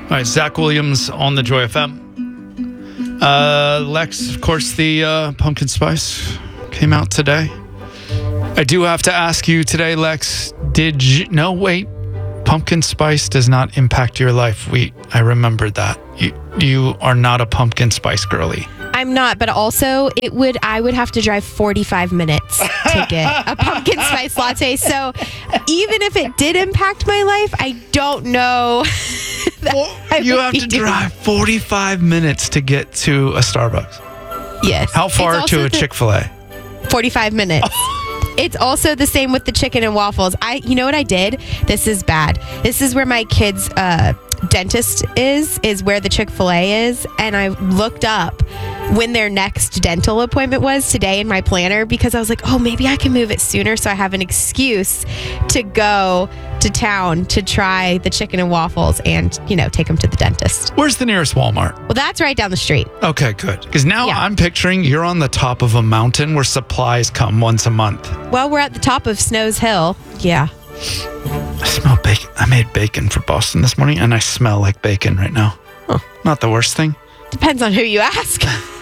All right, Zach Williams on the Joy FM. Lex, of course, the pumpkin spice came out today. I do have to ask you today, Lex, did you... No, wait. Pumpkin spice does not impact your life. I remembered that. You are not a pumpkin spice girly. I'm not, but also I would have to drive 45 minutes to get a pumpkin spice latte. So even if it did impact my life, I don't know. You have to drive 45 minutes to get to a Starbucks. Yes. How far to a Chick-fil-A? 45 minutes. It's also the same with the chicken and waffles. You know what I did? This is bad. This is where my kid's dentist is where the Chick-fil-A is. And I looked up when their next dental appointment was today in my planner because I was like, oh, maybe I can move it sooner so I have an excuse to go to town to try the chicken and waffles and, take them to the dentist. Where's the nearest Walmart? Well, that's right down the street. Okay, good. Because now I'm picturing you're on the top of a mountain where supplies come once a month. Well, we're at the top of Snows Hill. Yeah. I smell bacon. I made bacon for Boston this morning and I smell like bacon right now. Huh. Not the worst thing. Depends on who you ask.